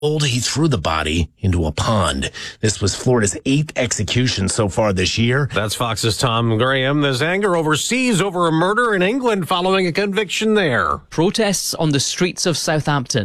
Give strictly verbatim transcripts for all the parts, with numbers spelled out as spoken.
He threw the body into a pond. This was Florida's eighth execution so far this year. That's Fox's Tom Graham. There's anger overseas over a murder in England following a conviction there. Protests on the streets of Southampton.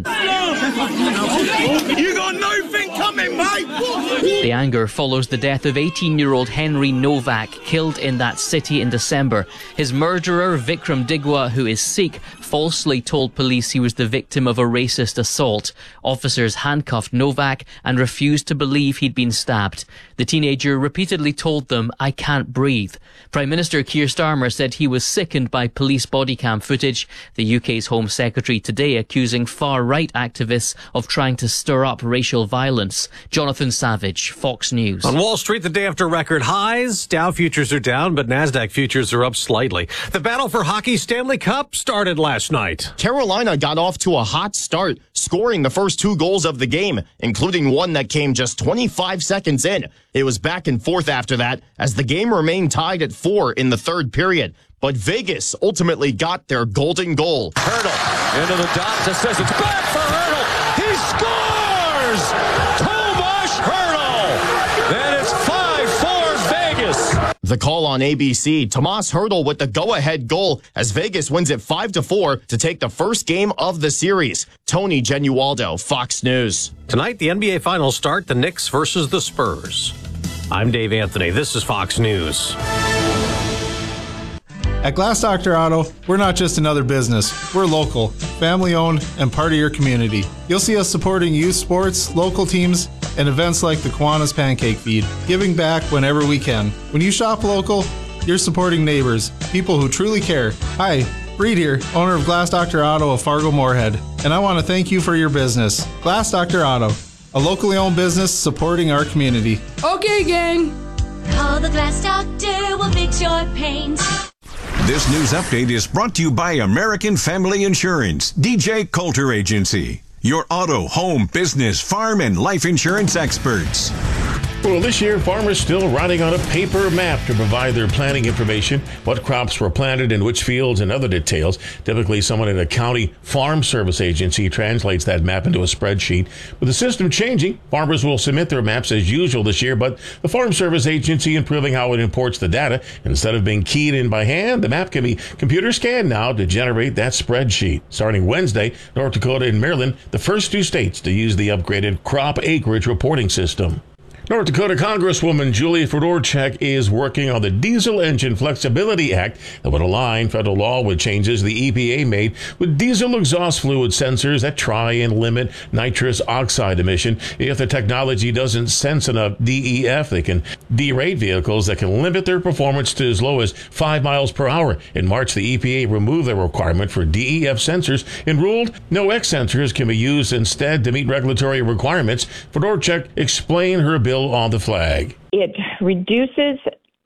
You got nothing coming, mate! The anger follows the death of eighteen-year-old Henry Novak, killed in that city in December. His murderer, Vikram Digwa, who is Sikh, falsely told police he was the victim of a racist assault. Officers handcuffed Novak and refused to believe he'd been stabbed. The teenager repeatedly told them, "I can't breathe." Prime Minister Keir Starmer said he was sickened by police body cam footage. The U K's Home Secretary today accusing far-right activists of trying to stir up racial violence. Jonathan Savage, Fox News. On Wall Street, the day after record highs, Dow futures are down, but NASDAQ futures are up slightly. The battle for hockey Stanley Cup started last night. Carolina got off to a hot start, scoring the first two goals of the game, including one that came just twenty-five seconds in. It was back and forth after that, as the game remained tied at four in the third period. But Vegas ultimately got their golden goal. Hurdle into the dot to says it's back for Hurdle. He scores! Tomas Hurdle! Then it's five four Vegas. The call on A B C, Tomas Hurdle with the go-ahead goal as Vegas wins it five to four to take the first game of the series. Tony Genualdo, Fox News. Tonight, the N B A Finals start, the Knicks versus the Spurs. I'm Dave Anthony. This is Fox News. At Glass Doctor Auto, we're not just another business. We're local, family-owned, and part of your community. You'll see us supporting youth sports, local teams, and events like the Kiwanis Pancake Feed, giving back whenever we can. When you shop local, you're supporting neighbors, people who truly care. Hi, Reed here, owner of Glass Doctor Auto of Fargo Moorhead, and I want to thank you for your business. Glass Doctor Auto, a locally owned business supporting our community. Okay, gang. Call the Glass Doctor, we'll fix your paint. This news update is brought to you by American Family Insurance, D J Coulter Agency, your auto, home, business, farm, and life insurance experts. Well, this year, farmers still riding on a paper map to provide their planting information, what crops were planted in which fields, and other details. Typically, someone at a county farm service agency translates that map into a spreadsheet. With the system changing, farmers will submit their maps as usual this year, but the farm service agency improving how it imports the data. Instead of being keyed in by hand, the map can be computer scanned now to generate that spreadsheet. Starting Wednesday, North Dakota and Maryland, the first two states to use the upgraded crop acreage reporting system. North Dakota Congresswoman Julie Fedorchak is working on the Diesel Engine Flexibility Act that would align federal law with changes the E P A made with diesel exhaust fluid sensors that try and limit nitrous oxide emission. If the technology doesn't sense enough D E F, they can derate vehicles that can limit their performance to as low as five miles per hour. In March, the E P A removed the requirement for D E F sensors and ruled no X sensors can be used instead to meet regulatory requirements. Fedorchak explained her bill on the flag. It reduces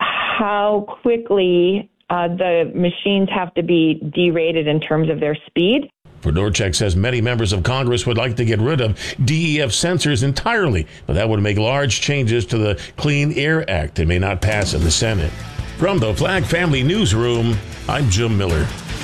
how quickly uh, the machines have to be derated in terms of their speed. Fedorchak says many members of Congress would like to get rid of D E F sensors entirely, but that would make large changes to the Clean Air Act and may not pass in the Senate. From the Flag Family Newsroom, I'm Jim Miller.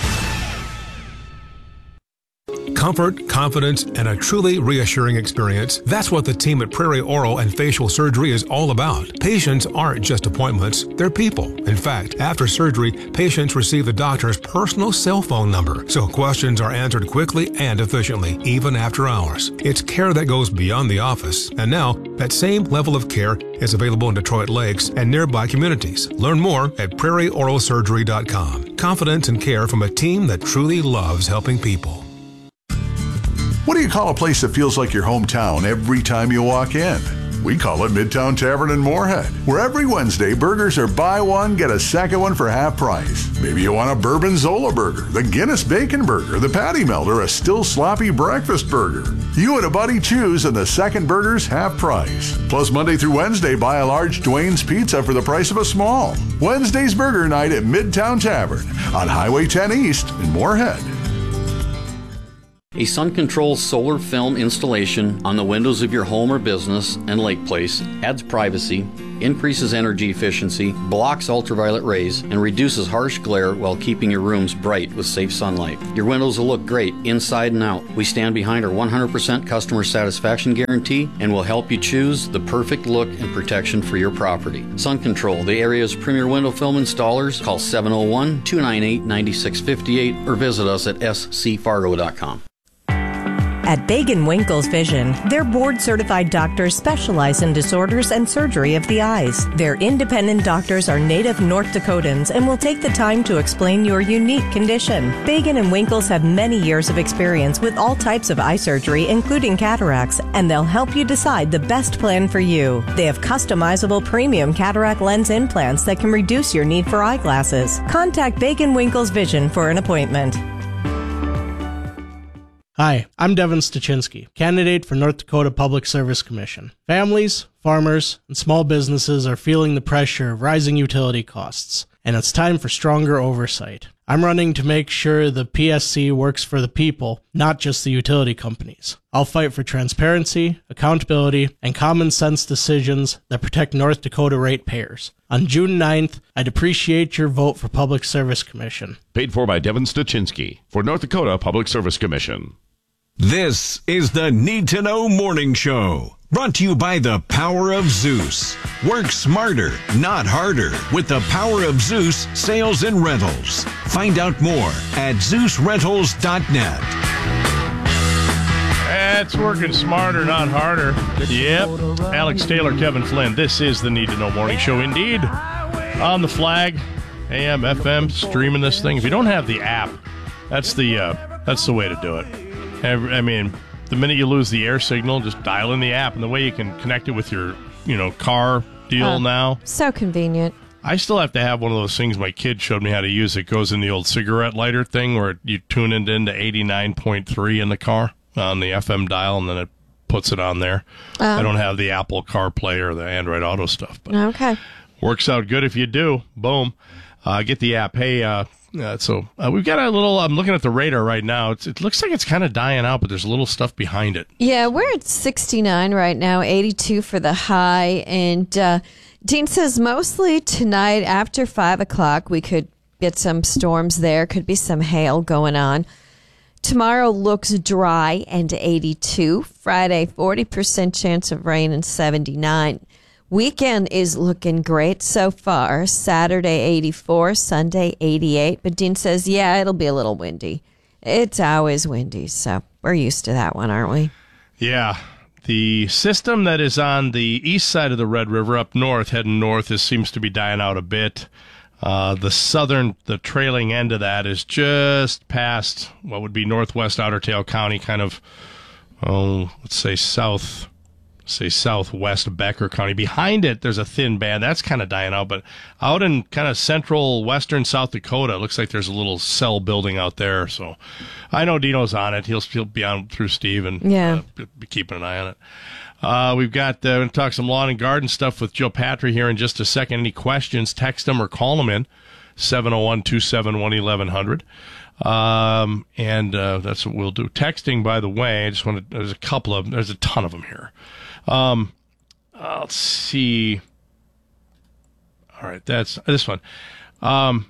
Comfort, confidence, and a truly reassuring experience. That's what the team at Prairie Oral and Facial Surgery is all about. Patients aren't just appointments, they're people. In fact, after surgery, patients receive the doctor's personal cell phone number, so questions are answered quickly and efficiently, even after hours. It's care that goes beyond the office. And now, that same level of care is available in Detroit Lakes and nearby communities. Learn more at prairie oral surgery dot com. Confidence and care from a team that truly loves helping people. What do you call a place that feels like your hometown every time you walk in? We call it Midtown Tavern in Moorhead, where every Wednesday burgers are buy one, get a second one for half price. Maybe you want a Bourbon Zola burger, the Guinness Bacon burger, the Patty Melt, or a Still Sloppy Breakfast burger. You and a buddy choose, and the second burger's half price. Plus, Monday through Wednesday, buy a large Dwayne's Pizza for the price of a small. Wednesday's Burger Night at Midtown Tavern on Highway ten East in Moorhead. A Sun Control solar film installation on the windows of your home or business and lake place adds privacy, increases energy efficiency, blocks ultraviolet rays, and reduces harsh glare while keeping your rooms bright with safe sunlight. Your windows will look great inside and out. We stand behind our one hundred percent customer satisfaction guarantee and will help you choose the perfect look and protection for your property. Sun Control, the area's premier window film installers. Call seven oh one, two nine eight, nine six five eight or visit us at s c fargo dot com. At Bagan Winkles Vision, their board-certified doctors specialize in disorders and surgery of the eyes. Their independent doctors are native North Dakotans and will take the time to explain your unique condition. Bagan and Winkles have many years of experience with all types of eye surgery, including cataracts, and they'll help you decide the best plan for you. They have customizable premium cataract lens implants that can reduce your need for eyeglasses. Contact Bagan Winkles Vision for an appointment. Hi, I'm Devin Stachinsky, candidate for North Dakota Public Service Commission. Families, farmers, and small businesses are feeling the pressure of rising utility costs, and it's time for stronger oversight. I'm running to make sure the P S C works for the people, not just the utility companies. I'll fight for transparency, accountability, and common sense decisions that protect North Dakota ratepayers. On June ninth, I'd appreciate your vote for Public Service Commission. Paid for by Devin Stachinsky for North Dakota Public Service Commission. This is the Need to Know Morning Show, brought to you by the Power of Zeus. Work smarter, not harder, with the Power of Zeus Sales and Rentals. Find out more at zeus rentals dot net. That's working smarter, not harder. Yep. Alex Taylor, Kevin Flynn. This is the Need to Know Morning Show, indeed. On the flag, A M, F M, streaming this thing. If you don't have the app, that's the uh, that's the way to do it. I mean, the minute you lose the air signal, just dial in the app, and the way you can connect it with your, you know, car deal uh, now. So convenient. I still have to have one of those things my kid showed me how to use. It goes in the old cigarette lighter thing where you tune it into eighty-nine point three in the car on the F M dial, and then it puts it on there. Um, I don't have the Apple CarPlay or the Android Auto stuff, but okay, works out good if you do. Boom. Uh, get the app. Hey, uh, uh, so uh, we've got a little, I'm looking at the radar right now. It's, it looks like it's kind of dying out, but there's a little stuff behind it. Yeah, we're at sixty-nine right now, eighty-two for the high. And uh, Dean says mostly tonight after five o'clock, we could get some storms there. Could be some hail going on. Tomorrow looks dry and eighty-two. Friday, forty percent chance of rain and seventy-nine. Weekend is looking great so far. Saturday, eighty-four. Sunday, eighty-eight. But Dean says, yeah, it'll be a little windy. It's always windy, so we're used to that one, aren't we? Yeah. The system that is on the east side of the Red River up north, heading north, is, seems to be dying out a bit. Uh, the southern, the trailing end of that is just past what would be northwest Otter Tail County, kind of, oh, let's say south... say southwest Becker County. Behind it, there's a thin band. That's kind of dying out. But out in kind of central western South Dakota, it looks like there's a little cell building out there. So I know Dino's on it. He'll, he'll be on through Steve and yeah. uh, be keeping an eye on it. Uh, we've got, uh, we're going to talk some lawn and garden stuff with Joe Patry here in just a second. Any questions, text them or call them in, seven oh one, two seven one, eleven hundred. Um, and uh, that's what we'll do. Texting, by the way, I just want to, there's a couple of them, there's a ton of them here. Um, uh, let's see. All right, that's this one. Um,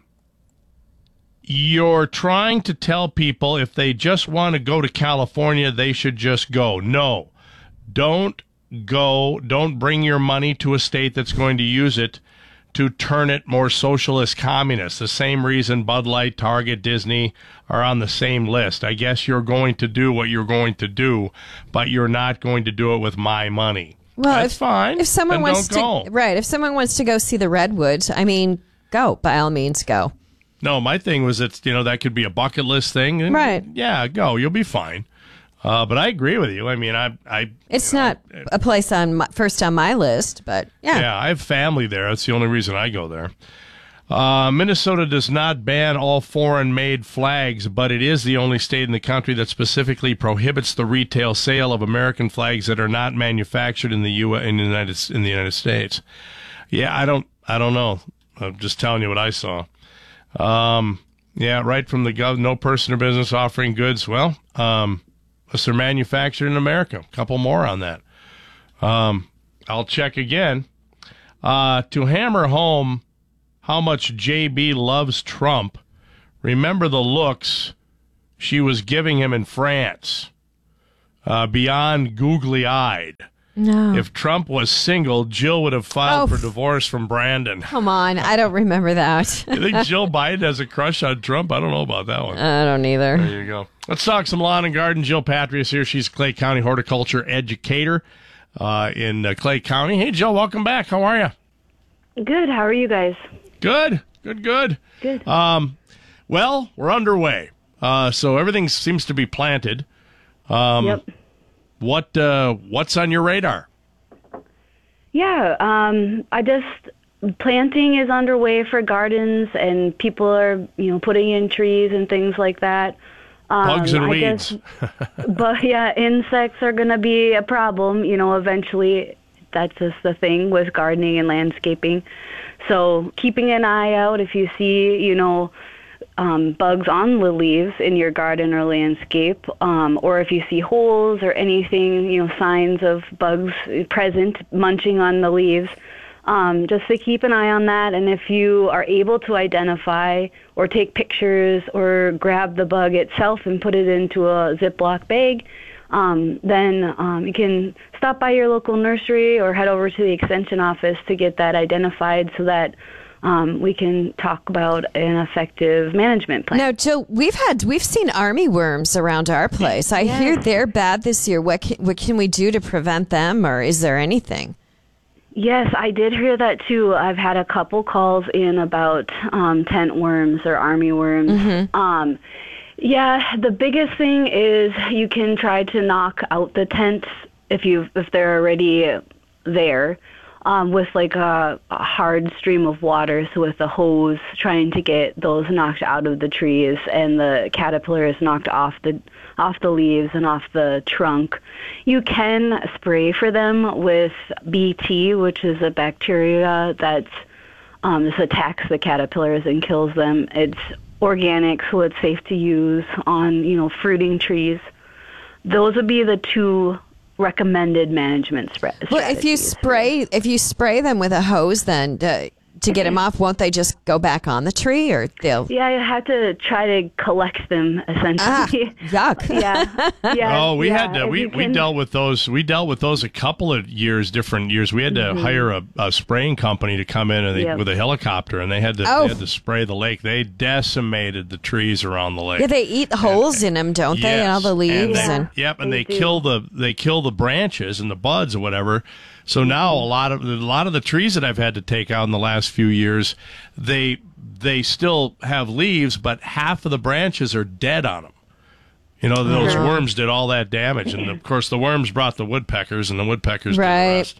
you're trying to tell people if they just want to go to California, they should just go. No, don't go. Don't bring your money to a state that's going to use it to turn it more socialist communist. The same reason Bud Light, Target, Disney are on the same list. I guess you're going to do what you're going to do, but you're not going to do it with my money. Well, that's if, fine. If someone then wants don't to, go. right? If someone wants to go see the Redwoods, I mean, go by all means, go. No, my thing was that you know that could be a bucket list thing. And right? Yeah, go. You'll be fine. Uh, but I agree with you. I mean, I, I. It's you know, not a place on my, first on my list, but yeah. Yeah, I have family there. That's the only reason I go there. Uh, Minnesota does not ban all foreign-made flags, but it is the only state in the country that specifically prohibits the retail sale of American flags that are not manufactured in the U. in the United in the United States. Yeah, I don't. I don't know. I'm just telling you what I saw. Um, yeah, right from the gov. No person or business offering goods. Well, um. unless they're manufactured in America. A couple more on that. Um, I'll check again. Uh, to hammer home how much J B loves Trump, remember the looks she was giving him in France. Uh, beyond googly-eyed. No. If Trump was single, Jill would have filed Oh. for divorce from Brandon. Come on, I don't remember that. You think Jill Biden has a crush on Trump? I don't know about that one. I don't either. There you go. Let's talk some lawn and garden. Jill Patry is here. She's a Clay County horticulture educator uh, in uh, Clay County. Hey, Jill, welcome back. How are you? Good. How are you guys? Good. Good, good. Good. Um, well, we're underway. Uh, so everything seems to be planted. Um, Yep. What uh, what's on your radar? Yeah. Um, I just planting is underway for gardens, and people are you know putting in trees and things like that. Um, Bugs and I weeds. guess, but yeah, insects are going to be a problem. You know, eventually, that's just the thing with gardening and landscaping. So keeping an eye out if you see, you know, um, bugs on the leaves in your garden or landscape, um, or if you see holes or anything, you know, signs of bugs present munching on the leaves, um, just to keep an eye on that. And if you are able to identify or take pictures or grab the bug itself and put it into a Ziploc bag, um, then um, you can stop by your local nursery or head over to the extension office to get that identified so that um, we can talk about an effective management plan. Now, Jill, we've had we've seen army worms around our place. I Yeah. hear they're bad this year. What can, what can we do to prevent them, or is there anything? Yes, I did hear that too. I've had a couple calls in about um, tent worms or army worms. Mm-hmm. Um, yeah, the biggest thing is you can try to knock out the tents if you if they're already there um, with like a, a hard stream of water. So with a hose, trying to get those knocked out of the trees and the caterpillars knocked off the off the leaves and off the trunk. You can spray for them with B T, which is a bacteria that's um, this attacks the caterpillars and kills them. It's organic, so it's safe to use on you know fruiting trees. Those would be the two recommended management spread. Well, if you spray if you spray them with a hose, then uh, to get them off, won't they just go back on the tree, or they'll? Yeah, you have to try to collect them essentially. Ah, yuck. yeah. Yeah. Oh, we yeah. had to, If we, you we can- dealt with those. We dealt with those a couple of years, different years. We had to Mhm. hire a, a spraying company to come in and they, Yep. with a helicopter, and they had to Oh. they had to spray the lake. They decimated the trees around the lake. Yeah, they eat holes in them, don't they, and all the leaves And they, and. yep, and They they, do. kill the they kill the branches and the buds or whatever. So now a lot of a lot of the trees that I've had to take out in the last few years, they they still have leaves, but half of the branches are dead on them. You know, those Uh-huh. worms did all that damage, and of course the worms brought the woodpeckers, and the woodpeckers did the Right. rest.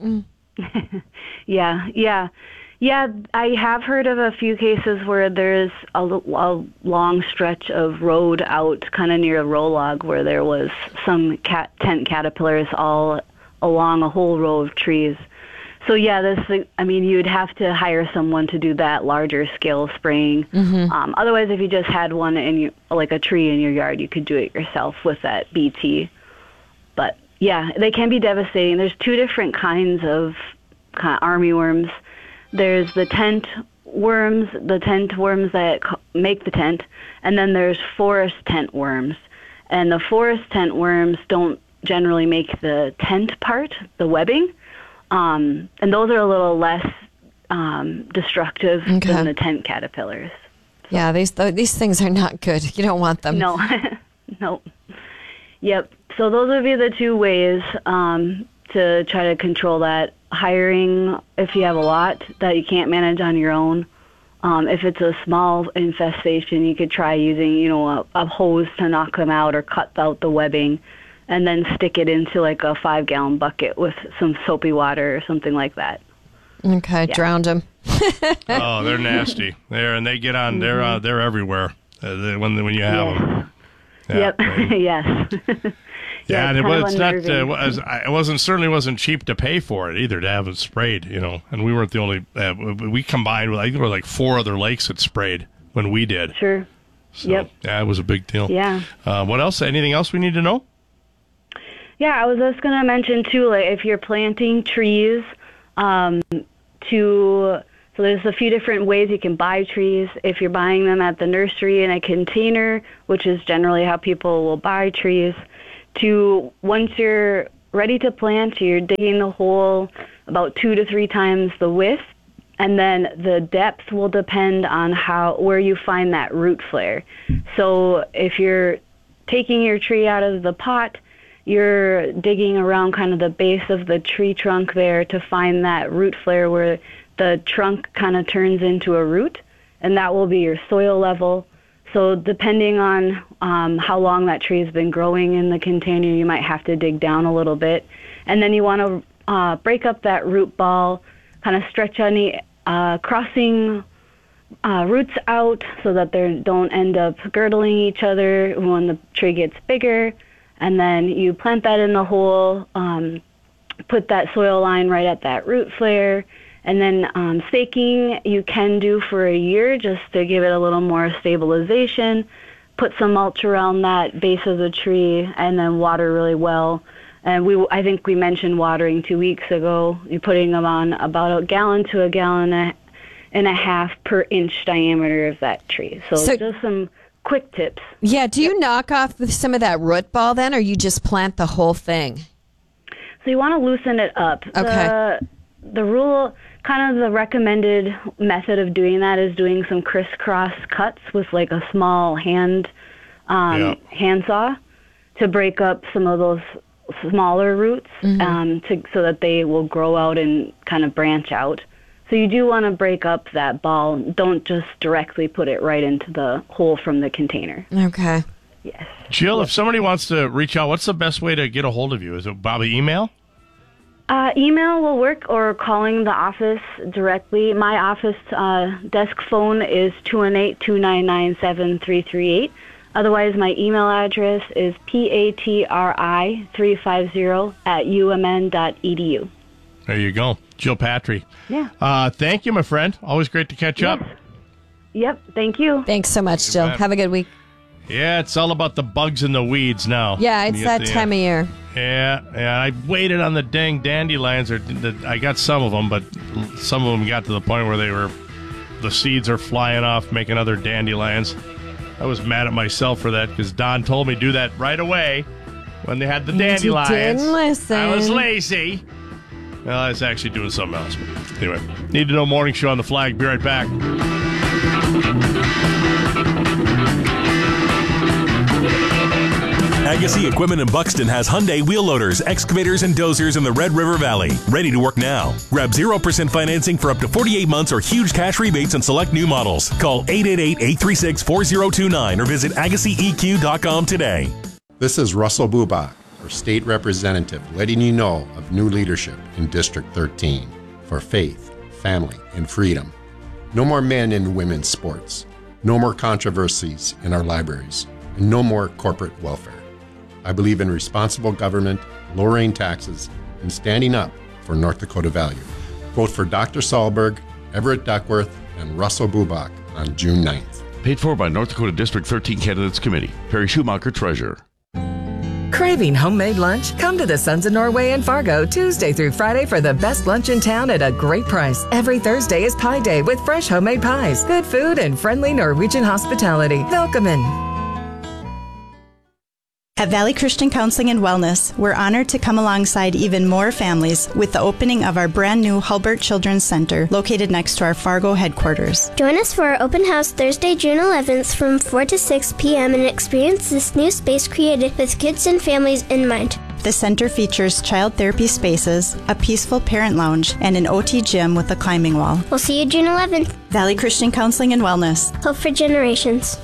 Yeah, yeah. Yeah, I have heard of a few cases where there's a, l- a long stretch of road out kind of near Rolog where there was some cat, tent caterpillars all along a whole row of trees. So yeah, this, I mean, you'd have to hire someone to do that larger scale spraying. Mhm. Um, otherwise, if you just had one in your, like a tree in your yard, you could do it yourself with that B T. But yeah, they can be devastating. There's two different kinds of kind of army worms. There's the tent worms, the tent worms that co- make the tent, and then there's forest tent worms. And the forest tent worms don't generally make the tent part, the webbing, um, and those are a little less um, destructive Okay. than the tent caterpillars. Yeah, these th- these things are not good. You don't want them. No, no. Yep. So those would be the two ways um, to try to control that. Hiring, if you have a lot that you can't manage on your own. Um, if it's a small infestation, you could try using, you know, a, a hose to knock them out or cut out the webbing, and then stick it into like a five-gallon bucket with some soapy water or something like that. Okay, drowned them. Oh, they're nasty. There, and they get on. They're uh, they're everywhere uh, they, when when you have Yes. them. Yep. yes. Yeah, and it kind of was it's not. Uh, unnerving. was, it wasn't certainly wasn't cheap to pay for it either to have it sprayed. You know, and we weren't the only. Uh, we combined with I think there were like four other lakes that sprayed when we did. Sure. So, Yep. Yeah, it was a big deal. Yeah. Uh, what else? Anything else we need to know? Yeah, I was just going to mention, too, like if you're planting trees, um, to so there's a few different ways you can buy trees. If you're buying them at the nursery in a container, which is generally how people will buy trees, to once you're ready to plant, you're digging the hole about two to three times the width, and then the depth will depend on how where you find that root flare. So if you're taking your tree out of the pot, you're digging around kind of the base of the tree trunk there to find that root flare where the trunk kind of turns into a root, and that will be your soil level. So depending on um, how long that tree has been growing in the container, you might have to dig down a little bit. And then you want to uh, break up that root ball, kind of stretch any uh, crossing uh, roots out so that they don't end up girdling each other when the tree gets bigger. And then you plant that in the hole, um, put that soil line right at that root flare, and then um, staking you can do for a year just to give it a little more stabilization. Put some mulch around that base of the tree, and then water really well. And we, I think we mentioned watering two weeks ago. You're putting them on about a gallon to a gallon and a half per inch diameter of that tree. So, so just some quick tips. Yeah, do you knock off some of that root ball then, or you just plant the whole thing? So you want to loosen it up. Okay. The, the rule, kind of the recommended method of doing that is doing some crisscross cuts with like a small hand um, yeah. handsaw to break up some of those smaller roots mm-hmm. um, to, so that they will grow out and kind of branch out. So you do want to break up that ball. Don't just directly put it right into the hole from the container. Okay. Yes. Jill, if somebody wants to reach out, what's the best way to get a hold of you? Is it Bobby email? Uh, email will work, or calling the office directly. My office uh, desk phone is two one eight, two nine nine, seven three three eight. Otherwise, my email address is patri three five zero at u m n dot e d u. There you go. Jill Patry. Yeah. Uh, thank you, my friend. Always great to catch yes. up. Yep. Thank you. Thanks so much, Jill. Have a good week. Yeah, it's all about the bugs and the weeds now. Yeah, it's that the, time of year. Yeah, yeah. I waited on the dang dandelions. Or the, I got some of them, but some of them got to the point where they were, the seeds are flying off, making other dandelions. I was mad at myself for that because Don told me to do that right away when they had the dandelions. You didn't listen. I was lazy. Well, I was actually doing something else. But anyway, Need to Know Morning Show on the Flag. Be right back. Agassi Equipment in Buxton has Hyundai wheel loaders, excavators, and dozers in the Red River Valley. Ready to work now. Grab zero percent financing for up to forty-eight months or huge cash rebates on select new models. Call eight eight eight, eight three six, four zero two nine or visit agassi e q dot com today. This is Russell Bubach, our state representative, letting you know of new leadership in District thirteen for faith, family, and freedom. No more men in women's sports. No more controversies in our libraries. And no more corporate welfare. I believe in responsible government, lowering taxes, and standing up for North Dakota value. Vote for Doctor Sahlberg, Everett Duckworth, and Russell Bubach on June ninth. Paid for by North Dakota District thirteen Candidates Committee. Perry Schumacher, Treasurer. Craving homemade lunch? Come to the Sons of Norway in Fargo Tuesday through Friday for the best lunch in town at a great price. Every Thursday is Pie Day with fresh homemade pies, good food, and friendly Norwegian hospitality. Velkommen. At Valley Christian Counseling and Wellness, we're honored to come alongside even more families with the opening of our brand new Hulbert Children's Center located next to our Fargo headquarters. Join us for our open house Thursday, June eleventh from four to six p.m. and experience this new space created with kids and families in mind. The center features child therapy spaces, a peaceful parent lounge, and an O T gym with a climbing wall. We'll see you June eleventh. Valley Christian Counseling and Wellness. Hope for generations.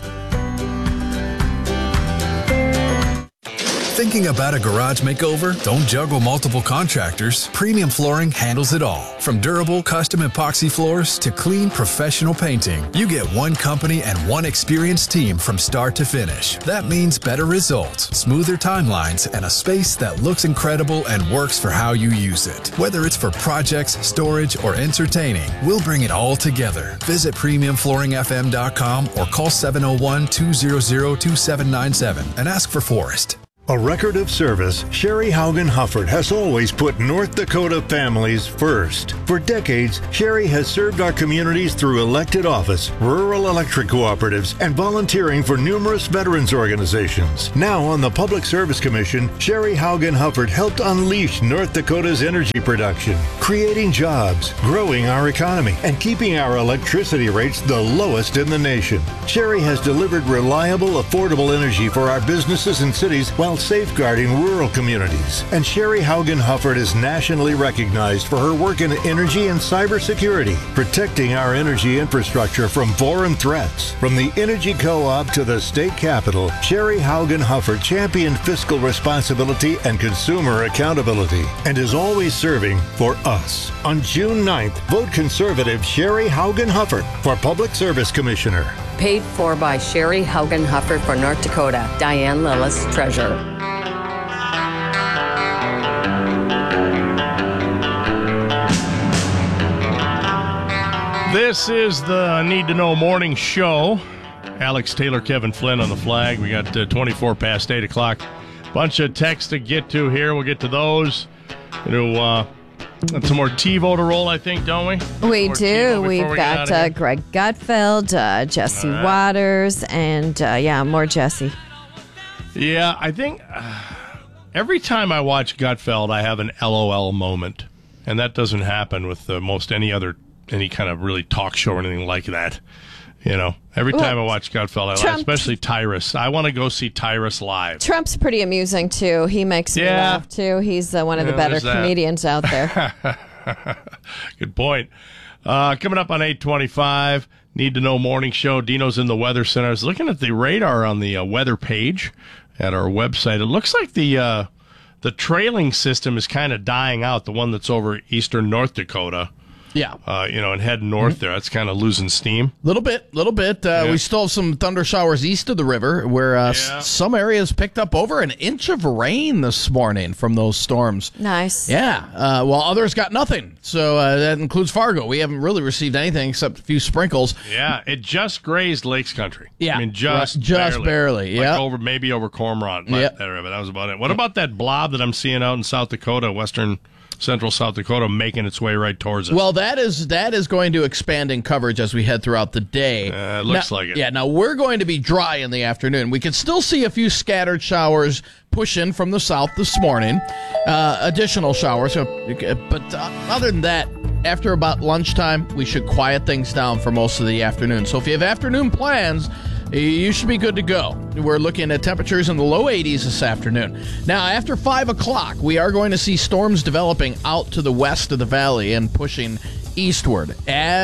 Thinking about a garage makeover? Don't juggle multiple contractors. Premium Flooring handles it all. From durable custom epoxy floors to clean professional painting, you get one company and one experienced team from start to finish. That means better results, smoother timelines, and a space that looks incredible and works for how you use it. Whether it's for projects, storage, or entertaining, we'll bring it all together. Visit premium flooring f m dot com or call seven oh one, two hundred, two seven nine seven and ask for Forrest. A record of service, Sherry Haugen Hufford has always put North Dakota families first. For decades, Sherry has served our communities through elected office, rural electric cooperatives, and volunteering for numerous veterans organizations. Now on the Public Service Commission, Sherry Haugen Hufford helped unleash North Dakota's energy production, creating jobs, growing our economy, and keeping our electricity rates the lowest in the nation. Sherry has delivered reliable, affordable energy for our businesses and cities while safeguarding rural communities. And Sherry Haugen Hufford is nationally recognized for her work in energy and cybersecurity, protecting our energy infrastructure from foreign threats. From the Energy Co-op to the state capitol, Sherry Haugen Hufford championed fiscal responsibility and consumer accountability and is always serving for us. On June ninth, vote conservative Sherry Haugen Hufford for Public Service Commissioner. Paid for by Sherry Haugen Hufford for North Dakota. Diane Lillis, Treasurer. This is the Need to Know Morning Show. Alex Taylor, Kevin Flynn on the flag. We got uh, twenty-four past eight o'clock. Bunch of texts to get to here. We'll get to those. You know, uh, some more TiVo to roll, I think, don't we? We do. We've we got uh, Greg Gutfeld, uh, Jesse right. Waters, and uh, yeah, more Jesse. Yeah, I think uh, every time I watch Gutfeld, I have an LOL moment, and that doesn't happen with uh, most any other any kind of really talk show or anything like that. You know, every time well, I watch Gutfeld, I laugh, especially Tyrus. I want to go see Tyrus live. Trump's pretty amusing, too. He makes me yeah. laugh, too. He's uh, one of yeah, the better comedians out there. Good point. Uh, coming up on eight twenty-five, Need to Know Morning Show. Dino's in the Weather Center. I was looking at the radar on the uh, weather page at our website. It looks like the uh, the trailing system is kind of dying out, the one that's over eastern North Dakota. Yeah. Uh, you know, and heading north there, that's kind of losing steam. Little bit, little bit. Uh, yeah. We still have some thunder showers east of the river where uh, yeah. s- some areas picked up over an inch of rain this morning from those storms. Nice. Yeah. Uh, while others got nothing. So uh, that includes Fargo. We haven't really received anything except a few sprinkles. Yeah. It just grazed Lakes Country. Yeah. I mean, just right. Just barely. barely. Like yeah. over, maybe over Cormorant. But yep. that was about it. What about that blob that I'm seeing out in South Dakota, western Central South Dakota, making its way right towards us? Well, that is that is going to expand in coverage as we head throughout the day. Uh, it looks now, like it. Yeah, now we're going to be dry in the afternoon. We can still see a few scattered showers push in from the south this morning. Uh, additional showers. But uh, other than that, after about lunchtime, we should quiet things down for most of the afternoon. So if you have afternoon plans, you should be good to go. We're looking at temperatures in the low eighties this afternoon. Now, after five o'clock, we are going to see storms developing out to the west of the valley and pushing eastward.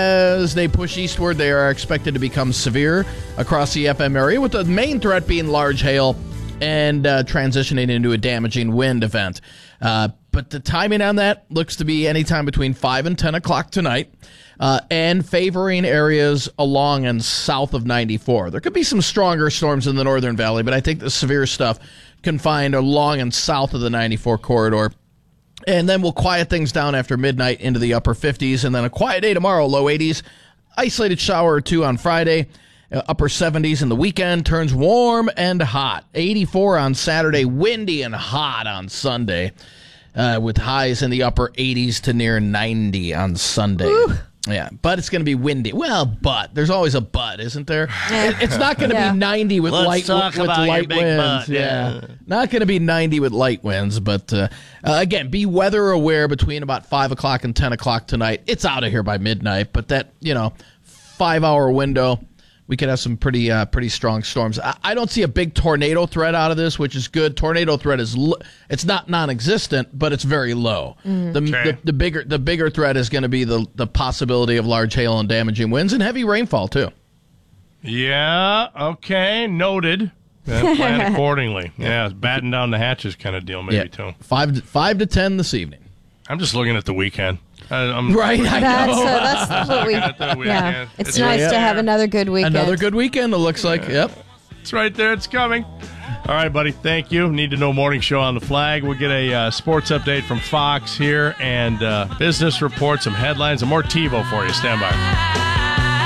As they push eastward, they are expected to become severe across the F M area, with the main threat being large hail and uh, transitioning into a damaging wind event. Uh, but the timing on that looks to be anytime between five and ten o'clock tonight. Uh, and favoring areas along and south of ninety-four. There could be some stronger storms in the Northern Valley, but I think the severe stuff confined along and south of the ninety-four corridor. And then we'll quiet things down after midnight into the upper fifties, and then a quiet day tomorrow, low eighties. Isolated shower or two on Friday, uh, upper seventies in the weekend. Turns warm and hot. eighty-four on Saturday, windy and hot on Sunday, uh, with highs in the upper eighties to near ninety on Sunday. Woo. Yeah, but it's going to be windy. Well, but there's always a but, isn't there? It, it's not going to yeah. be ninety with Let's light talk with about light your big winds. butt. Yeah. yeah, not going to be ninety with light winds. But uh, uh, again, be weather aware between about five o'clock and ten o'clock tonight. It's out of here by midnight, but that you know, five hour window, we could have some pretty uh, pretty strong storms. I, I don't see a big tornado threat out of this, which is good. Tornado threat is l- it's not non-existent, but it's very low. Mm. The, okay. the the bigger the bigger threat is going to be the the possibility of large hail and damaging winds and heavy rainfall too. Yeah. Okay. Noted. Uh, plan accordingly. Yeah. Batten down the hatches kind of deal, maybe yeah. too. Five to, five to ten this evening. I'm just looking at the weekend. I, I'm, right, I that's, know. Uh, that's what we. Yeah, it's, it's nice right to have another good weekend. Another good weekend. It looks like. Yep, it's right there. It's coming. All right, buddy. Thank you. Need to Know Morning Show on the flag. We'll get a uh, sports update from Fox here and uh, business report, some headlines, and more TiVo for you. Stand by.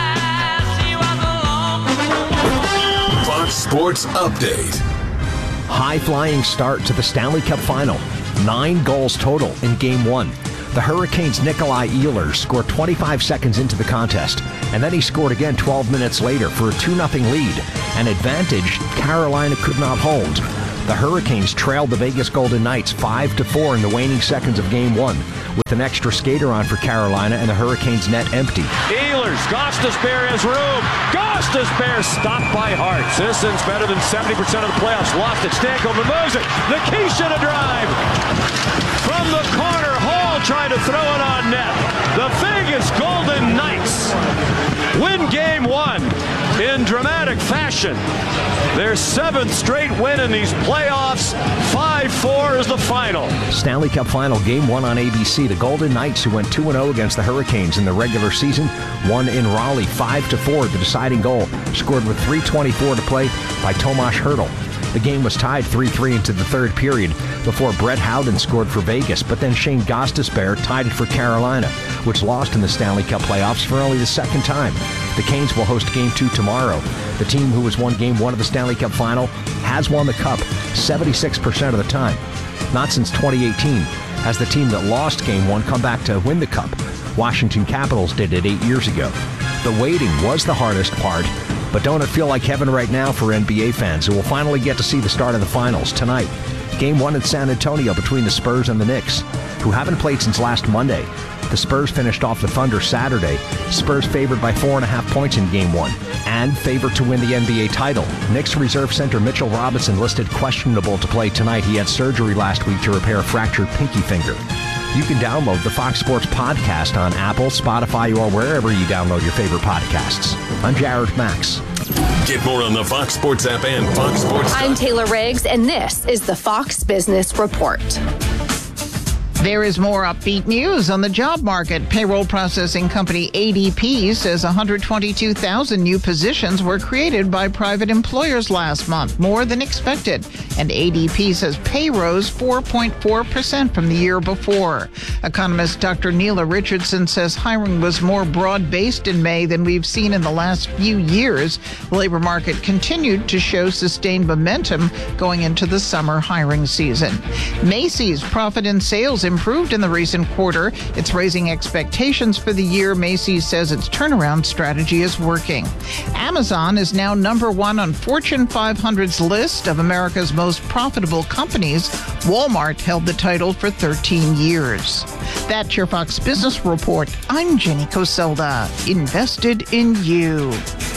Fox Sports Update. high-flying start to the Stanley Cup Final. Nine goals total in Game one. The Hurricanes' Nikolai Ehlers scored twenty-five seconds into the contest, and then he scored again twelve minutes later for a two nothing lead, an advantage Carolina could not hold. The Hurricanes trailed the Vegas Golden Knights five to four in the waning seconds of Game one, with an extra skater on for Carolina and the Hurricanes' net empty. Ehlers, Gostisbehere has room. Gostisbehere stopped by Hart. Sisson's better than seventy percent of the playoffs. Lost it. Stankoven moves it. Nikisha to drive. From the corner, Hall trying to throw it on net. The Vegas Golden Knights win Game one in dramatic fashion. Their seventh straight win in these playoffs. five four is the final. Stanley Cup Final, Game one on A B C. The Golden Knights, who went two and oh against the Hurricanes in the regular season, won in Raleigh five to four. The deciding goal, scored with three twenty-four to play by Tomas Hertl. The game was tied three three into the third period before Brett Howden scored for Vegas, but then Shane Gostisbehere tied it for Carolina, which lost in the Stanley Cup playoffs for only the second time. The Canes will host Game two tomorrow. The team who has won Game one of the Stanley Cup Final has won the Cup seventy-six percent of the time. Not since twenty eighteen has the team that lost Game one come back to win the Cup. Washington Capitals did it eight years ago. The waiting was the hardest part, but don't it feel like heaven right now for N B A fans who will finally get to see the start of the finals tonight? Game one in San Antonio between the Spurs and the Knicks, who haven't played since last Monday. The Spurs finished off the Thunder Saturday. Spurs favored by four and a half points in Game one and favored to win the N B A title. Knicks reserve center Mitchell Robinson listed questionable to play tonight. He had surgery last week to repair a fractured pinky finger. You can download the Fox Sports podcast on Apple, Spotify, or wherever you download your favorite podcasts. I'm Jared Max. Get more on the Fox Sports app and Fox Sports. I'm Taylor Riggs, and this is the Fox Business Report. There is more upbeat news on the job market. Payroll processing company A D P says one hundred twenty-two thousand new positions were created by private employers last month, more than expected. And A D P says pay rose four point four percent from the year before. Economist Doctor Neela Richardson says hiring was more broad-based in May than we've seen in the last few years. The labor market continued to show sustained momentum going into the summer hiring season. Macy's profit and sales improved in the recent quarter. It's raising expectations for the year. Macy's says its turnaround strategy is working. Amazon is now number one on Fortune five hundred's list of America's most profitable companies. Walmart held the title for thirteen years. That's your Fox Business Report. I'm Jenny Coselda. Invested in you.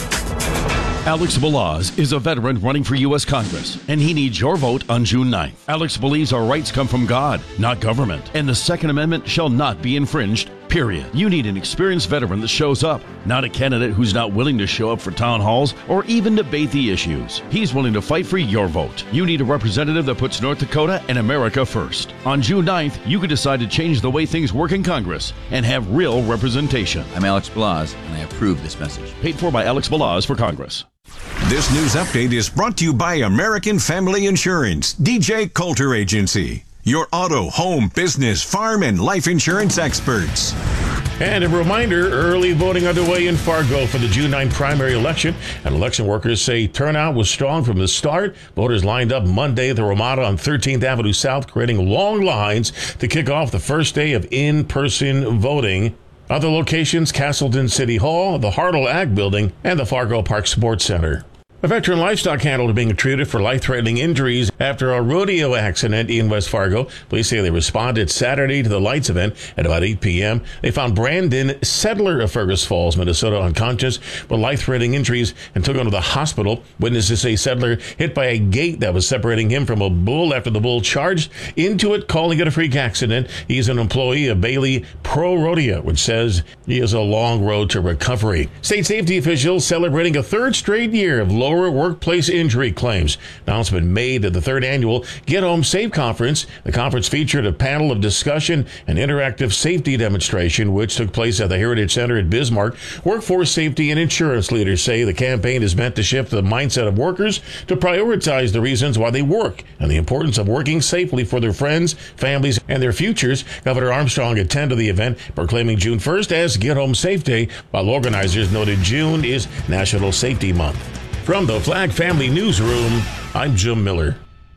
Alex Balaz is a veteran running for U S Congress, and he needs your vote on June ninth. Alex believes our rights come from God, not government, and the Second Amendment shall not be infringed, period. You need an experienced veteran that shows up, not a candidate who's not willing to show up for town halls or even debate the issues. He's willing to fight for your vote. You need a representative that puts North Dakota and America first. On June ninth, you could decide to change the way things work in Congress and have real representation. I'm Alex Balaz, and I approve this message. Paid for by Alex Balaz for Congress. This news update is brought to you by American Family Insurance, D J Coulter Agency, your auto, home, business, farm, and life insurance experts. And a reminder, early voting underway in Fargo for the June ninth primary election. And election workers say turnout was strong from the start. Voters lined up Monday at the Ramada on thirteenth Avenue South, creating long lines to kick off the first day of in-person voting. Other locations, Castleton City Hall, the Hartle Ag Building, and the Fargo Park Sports Center. A veteran livestock handler being treated for life-threatening injuries after a rodeo accident in West Fargo. Police say they responded Saturday to the lights event at about eight p.m. They found Brandon Settler of Fergus Falls, Minnesota, unconscious with life-threatening injuries and took him to the hospital. Witnesses say Settler hit by a gate that was separating him from a bull after the bull charged into it, calling it a freak accident. He's an employee of Bailey Pro Rodeo, which says he has a long road to recovery. State safety officials celebrating a third straight year of lower workplace injury claims. Announcement made at the third annual Get Home Safe Conference. The conference featured a panel of discussion and interactive safety demonstration, which took place at the Heritage Center at Bismarck. Workforce safety and insurance leaders say the campaign is meant to shift the mindset of workers to prioritize the reasons why they work and the importance of working safely for their friends, families, and their futures. Governor Armstrong attended the event, proclaiming June first as Get Home Safe Day, while organizers noted June is National Safety Month. From the Flag Family Newsroom, I'm Jim Miller.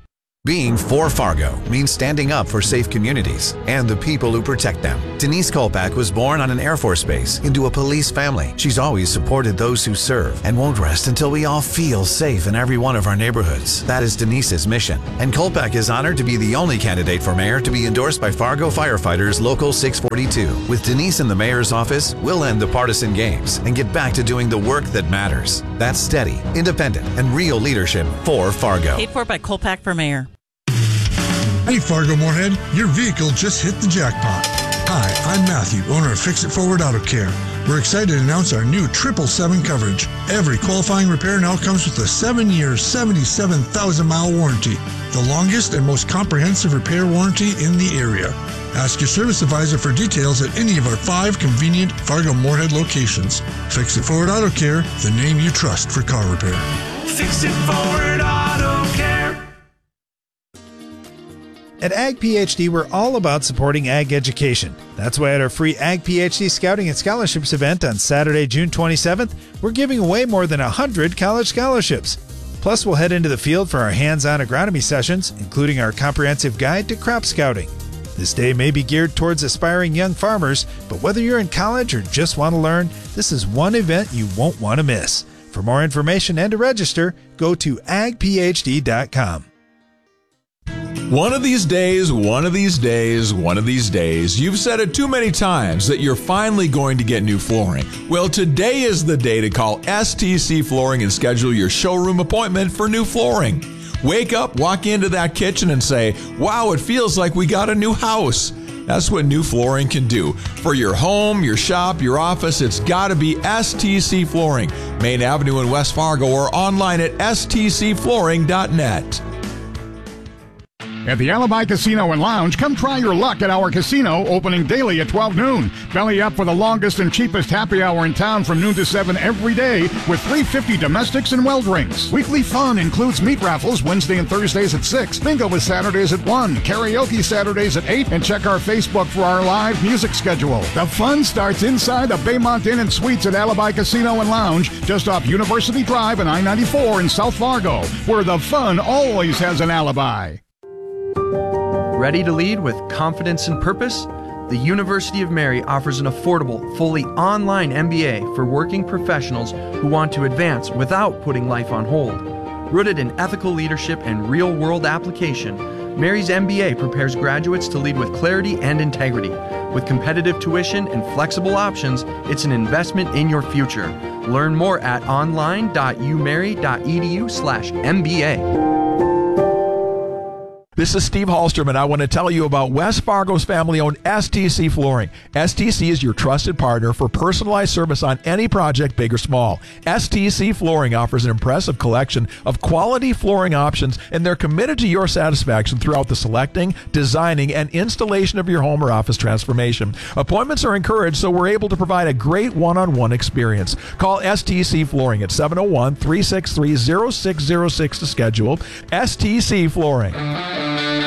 Being for Fargo means standing up for safe communities and the people who protect them. Denise Kolpak was born on an Air Force base into a police family. She's always supported those who serve and won't rest until we all feel safe in every one of our neighborhoods. That is Denise's mission. And Kolpak is honored to be the only candidate for mayor to be endorsed by Fargo Firefighters Local six forty-two. With Denise in the mayor's office, we'll end the partisan games and get back to doing the work that matters. That's steady, independent, and real leadership for Fargo. Paid for by Kolpak for mayor. Hey Fargo Moorhead, your vehicle just hit the jackpot. Hi, I'm Matthew, owner of Fix It Forward Auto Care. We're excited to announce our new triple seven coverage. Every qualifying repair now comes with a seven-year, seventy-seven thousand mile warranty, the longest and most comprehensive repair warranty in the area. Ask your service advisor for details at any of our five convenient Fargo Moorhead locations. Fix It Forward Auto Care, the name you trust for car repair. Fix It Forward Auto Care. At Ag PhD, we're all about supporting ag education. That's why at our free Ag PhD Scouting and Scholarships event on Saturday, June twenty-seventh, we're giving away more than one hundred college scholarships. Plus, we'll head into the field for our hands-on agronomy sessions, including our comprehensive guide to crop scouting. This day may be geared towards aspiring young farmers, but whether you're in college or just want to learn, this is one event you won't want to miss. For more information and to register, go to ag p h d dot com. One of these days, one of these days, one of these days, you've said it too many times that you're finally going to get new flooring. Well, today is the day to call S T C Flooring and schedule your showroom appointment for new flooring. Wake up, walk into that kitchen and say, wow, it feels like we got a new house. That's what new flooring can do. For your home, your shop, your office, it's got to be S T C Flooring. Main Avenue in West Fargo or online at s t c flooring dot net. At the Alibi Casino and Lounge, come try your luck at our casino, opening daily at twelve noon. Belly up for the longest and cheapest happy hour in town from noon to seven every day with three fifty domestics and well drinks. Weekly fun includes meat raffles Wednesday and Thursdays at six, bingo with Saturdays at one, karaoke Saturdays at eight, and check our Facebook for our live music schedule. The fun starts inside the Baymont Inn and Suites at Alibi Casino and Lounge, just off University Drive and I ninety-four in South Fargo, where the fun always has an alibi. Ready to lead with confidence and purpose? The University of Mary offers an affordable, fully online M B A for working professionals who want to advance without putting life on hold. Rooted in ethical leadership and real-world application, Mary's M B A prepares graduates to lead with clarity and integrity. With competitive tuition and flexible options, it's an investment in your future. Learn more at online dot u mary dot e d u slash M B A. This is Steve Hallstrom, and I want to tell you about West Fargo's family-owned S T C Flooring. S T C is your trusted partner for personalized service on any project, big or small. S T C Flooring offers an impressive collection of quality flooring options, and they're committed to your satisfaction throughout the selecting, designing, and installation of your home or office transformation. Appointments are encouraged, so we're able to provide a great one-on-one experience. Call S T C Flooring at seven oh one, three six three, oh six oh six to schedule. S T C Flooring.